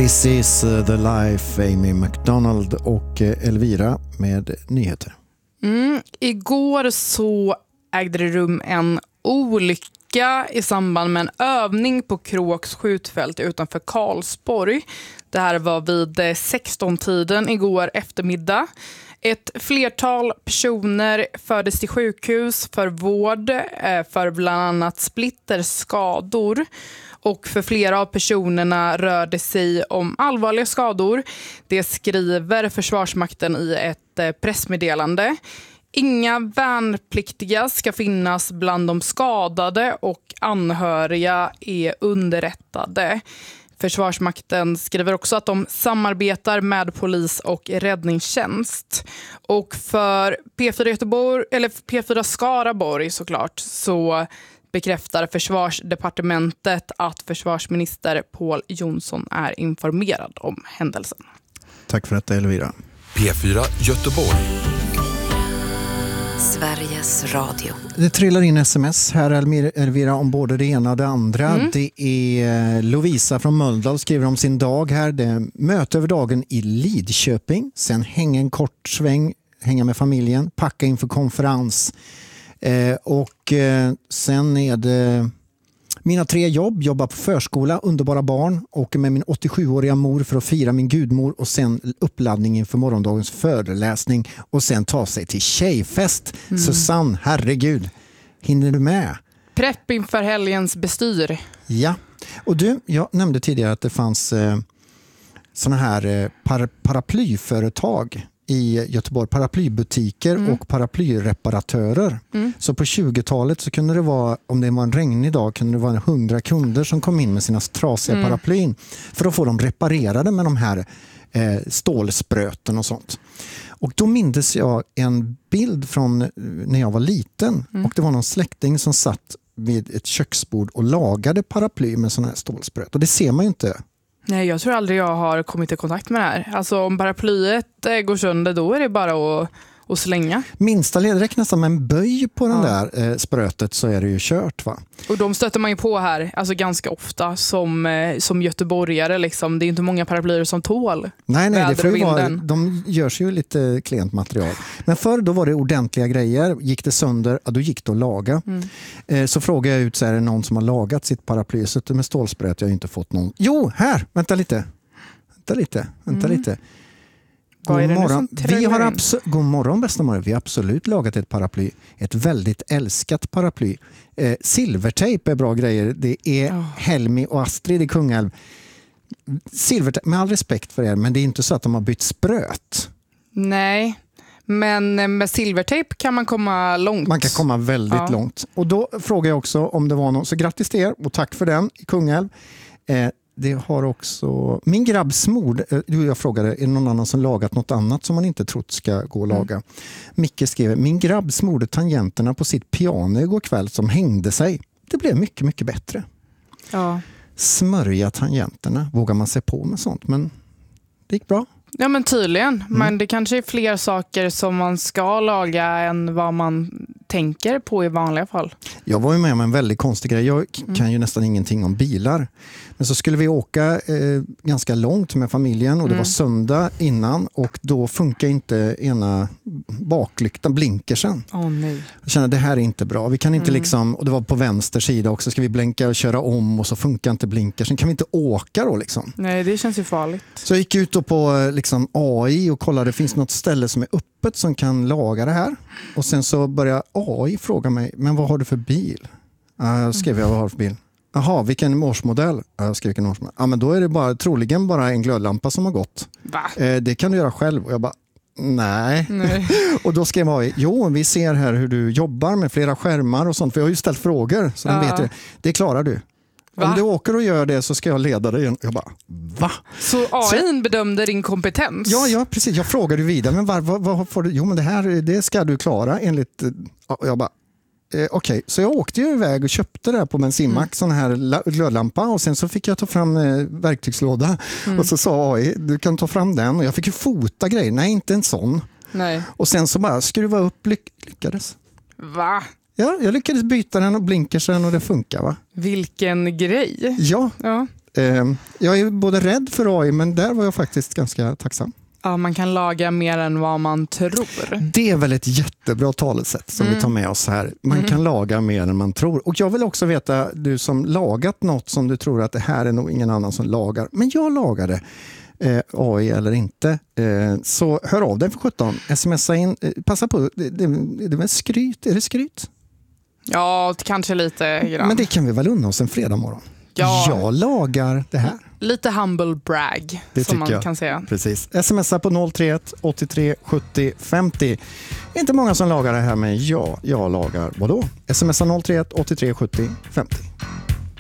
This is the life, Amy McDonald och Elvira med nyheter. Igår så ägde det rum en olycka i samband med en övning på Kråks skjutfält utanför Karlsborg. Det här var vid 16-tiden igår eftermiddag. Ett flertal personer fördes till sjukhus för vård för bland annat splitterskador. Och för flera av personerna rör det sig om allvarliga skador. Det skriver Försvarsmakten i ett pressmeddelande. Inga värnpliktiga ska finnas bland de skadade och anhöriga är underrättade. Försvarsmakten skriver också att de samarbetar med polis och räddningstjänst. Och för P4 Göteborg, eller P4 Skaraborg såklart, så bekräftar Försvarsdepartementet att försvarsminister Pål Jonsson är informerad om händelsen. Tack för detta, Elvira. P4 Göteborg. Sveriges Radio. Det trillar in sms här, Elvira, om både det ena och det andra. Det är Lovisa från Mölndal skriver om sin dag här. Det är möte över dagen i Lidköping. Sen hänga en kort sväng, hänga med familjen, packa inför konferens. Sen är det mina 3 jobb, jobba på förskola, underbara barn, åker med min 87-åriga mor för att fira min gudmor och sen uppladdning inför morgondagens föreläsning och sen ta sig till tjejfest. Susanne, herregud, hinner du med? Prepp inför helgens bestyr. Ja, och du, jag nämnde tidigare att det fanns såna här paraplyföretag i Göteborg, paraplybutiker och paraplyreparatörer. Så på 20-talet så kunde det vara, om det var en regnig dag, kunde det vara 100 kunder som kom in med sina trasiga paraplyn för att få dem reparerade med de här stålspröten och sånt. Och då mindes jag en bild från när jag var liten och det var någon släkting som satt vid ett köksbord och lagade paraply med sån här stålspröt. Och det ser man ju inte. Nej, jag tror aldrig jag har kommit i kontakt med det här. Alltså om paraplyet går sönder, då är det bara att slänga. Minsta ledräck nästan med en böj på den där sprötet så är det ju kört, va? Och de stöter man ju på här alltså ganska ofta som göteborgare. Liksom. Det är inte många paraplyer som tål. Nej, det får ju vara, de görs ju lite klent material. Men förr då var det ordentliga grejer. Gick det sönder, då gick det att laga. Så frågar jag ut så är det någon som har lagat sitt paraply. Så med stålspröt jag har inte fått någon. Jo, här! Vänta lite. God morgon. God morgon, bästa morgon. Vi har absolut lagat ett paraply. Ett väldigt älskat paraply. Silvertejp är bra grejer. Det är Helmi och Astrid i Kungälv. Silvertejp, med all respekt för er, men det är inte så att de har bytt spröt. Nej, men med silvertejp kan man komma långt. Man kan komma väldigt långt. Och då frågar jag också om det var någon. Så grattis till er och tack för den i Kungälv. Det har också min grabbs mor, jag frågade, är det någon annan som lagat något annat som man inte trott ska gå och laga? Micke skriver, min grabb smorde tangenterna på sitt piano igår kväll som hängde sig. Det blev mycket, mycket bättre. Ja. Smörja tangenterna, vågar man se på med sånt, men det gick bra. Ja, men tydligen. Men det kanske är fler saker som man ska laga än vad man tänker på i vanliga fall. Jag var ju med om en väldigt konstig grej. Jag kan ju nästan ingenting om bilar. Men så skulle vi åka ganska långt med familjen och det var söndag innan och då funkar inte ena baklyktan, blinkersen. Nej. Jag kände det här är inte bra. Vi kan inte liksom, och det var på vänster sida också, ska vi blänka och köra om och så funkar inte blinkersen. Kan vi inte åka då liksom? Nej, det känns ju farligt. Så jag gick ut då på liksom AI och kollade, finns något ställe som är öppet som kan laga det här? Och sen så började AI fråga mig, men vad har du för bil? Jag skrev vad har du för bil? Jaha, vilken årsmodell? Jag skrev vilken årsmodell. Ja, men då är det troligen bara en glödlampa som har gått. Va? Det kan du göra själv. Och jag bara, nej. Och då skrev AI, jo, vi ser här hur du jobbar med flera skärmar och sånt. För jag har ju ställt frågor, så de vet det. Det klarar du. Va? Om du åker och gör det så ska jag leda dig. Jag bara, va? Så AI bedömde din kompetens? Ja, precis. Jag frågade vidare, men vad får du? Jo, men det ska du klara enligt... Jag bara, okej. Så jag åkte ju iväg och köpte det på bensinmack, sån här glödlampa, och sen så fick jag ta fram verktygslåda och så sa AI, du kan ta fram den, och jag fick ju fota grejer. Nej, inte en sån. Nej. Och sen så bara skruva upp, lyckades. Va? Ja, jag lyckades byta den och blinkersen och det funkar, va? Vilken grej. Ja. Jag är både rädd för AI, men där var jag faktiskt ganska tacksam. Ja, man kan laga mer än vad man tror. Det är väl ett jättebra talesätt som vi tar med oss här. Man kan laga mer än man tror. Och jag vill också veta, du som lagat något som du tror att det här är nog ingen annan som lagar. Men jag lagade AI eller inte. Så hör av dig för 17. Smsa in. Passa på. Det är väl skryt? Är det skryt? Ja, kanske lite grann. Men det kan vi väl unna oss en fredag morgon. Ja. Jag lagar det här. Lite humble brag, Det som man tycker jag. kan säga. Precis. Smsa på 031 83 70 50. Inte många som lagar det här, men jag lagar. Vadå? Smsa 031 83 70 50.